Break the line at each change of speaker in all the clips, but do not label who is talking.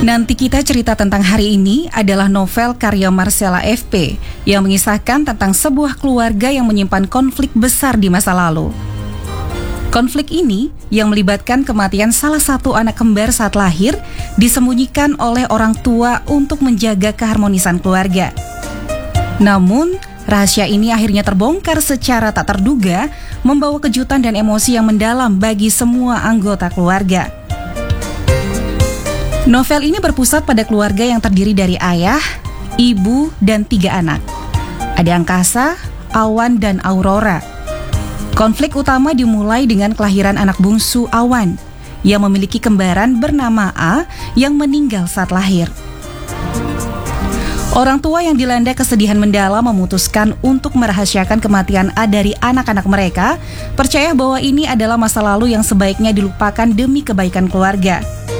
Nanti kita cerita tentang hari ini adalah novel karya Marcella F.P. yang mengisahkan tentang sebuah keluarga yang menyimpan konflik besar di masa lalu. Konflik ini yang melibatkan kematian salah satu anak kembar saat lahir disembunyikan oleh orang tua untuk menjaga keharmonisan keluarga. Namun, rahasia ini akhirnya terbongkar secara tak terduga, membawa kejutan dan emosi yang mendalam bagi semua anggota keluarga. Novel ini berpusat pada keluarga yang terdiri dari ayah, ibu, dan 3 anak. Ada Angkasa, Awan, dan Aurora. Konflik utama dimulai dengan kelahiran anak bungsu Awan, yang memiliki kembaran bernama A yang meninggal saat lahir. Orang tua yang dilanda kesedihan mendalam memutuskan untuk merahasiakan kematian A dari anak-anak mereka, percaya bahwa ini adalah masa lalu yang sebaiknya dilupakan demi kebaikan keluarga.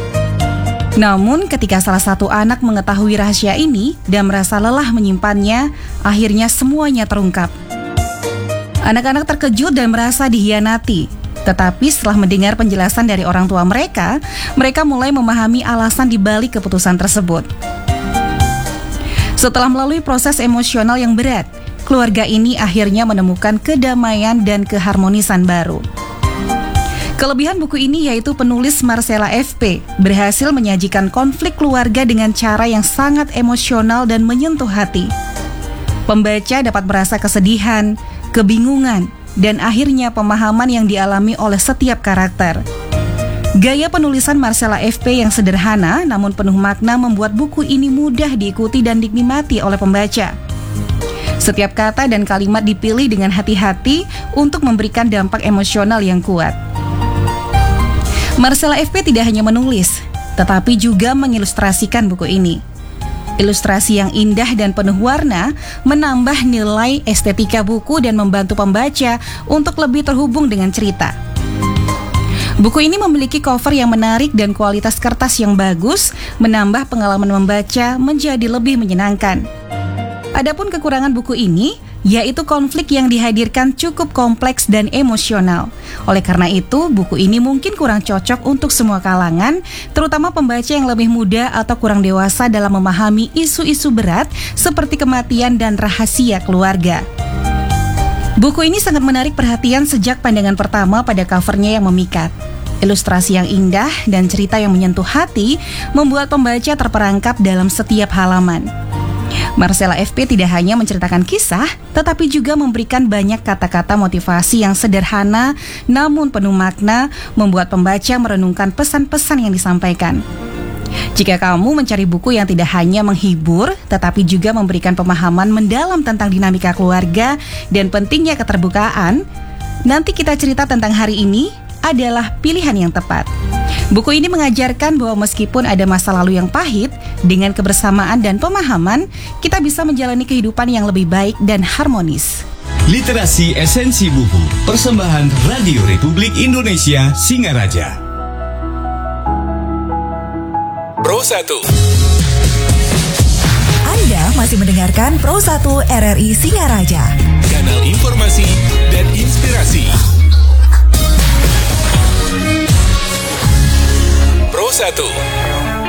Namun ketika salah satu anak mengetahui rahasia ini dan merasa lelah menyimpannya, akhirnya semuanya terungkap. Anak-anak terkejut dan merasa dihianati. Tetapi setelah mendengar penjelasan dari orang tua mereka mulai memahami alasan di balik keputusan tersebut. Setelah melalui proses emosional yang berat, keluarga ini akhirnya menemukan kedamaian dan keharmonisan baru. Kelebihan buku ini yaitu penulis Marcella F.P. berhasil menyajikan konflik keluarga dengan cara yang sangat emosional dan menyentuh hati. Pembaca dapat merasa kesedihan, kebingungan, dan akhirnya pemahaman yang dialami oleh setiap karakter. Gaya penulisan Marcella F.P. yang sederhana namun penuh makna membuat buku ini mudah diikuti dan dinikmati oleh pembaca. Setiap kata dan kalimat dipilih dengan hati-hati untuk memberikan dampak emosional yang kuat. Marcella F.P. tidak hanya menulis, tetapi juga mengilustrasikan buku ini. Ilustrasi yang indah dan penuh warna menambah nilai estetika buku dan membantu pembaca untuk lebih terhubung dengan cerita. Buku ini memiliki cover yang menarik dan kualitas kertas yang bagus, menambah pengalaman membaca menjadi lebih menyenangkan. Adapun kekurangan buku ini, yaitu konflik yang dihadirkan cukup kompleks dan emosional. Oleh karena itu, buku ini mungkin kurang cocok untuk semua kalangan, terutama pembaca yang lebih muda atau kurang dewasa dalam memahami isu-isu berat seperti kematian dan rahasia keluarga. Buku ini sangat menarik perhatian sejak pandangan pertama pada covernya yang memikat. Ilustrasi yang indah dan cerita yang menyentuh hati membuat pembaca terperangkap dalam setiap halaman. Marcella F.P. tidak hanya menceritakan kisah, tetapi juga memberikan banyak kata-kata motivasi yang sederhana namun penuh makna, membuat pembaca merenungkan pesan-pesan yang disampaikan. Jika kamu mencari buku yang tidak hanya menghibur, tetapi juga memberikan pemahaman mendalam tentang dinamika keluarga dan pentingnya keterbukaan, nanti kita cerita tentang hari ini adalah pilihan yang tepat. Buku ini mengajarkan bahwa meskipun ada masa lalu yang pahit, dengan kebersamaan dan pemahaman, kita bisa menjalani kehidupan yang lebih baik dan harmonis.
Literasi Esensi Buku, persembahan Radio Republik Indonesia Singaraja. Pro 1.
Anda masih mendengarkan Pro 1 RRI Singaraja.
Kanal informasi dan inspirasi. Pro 1.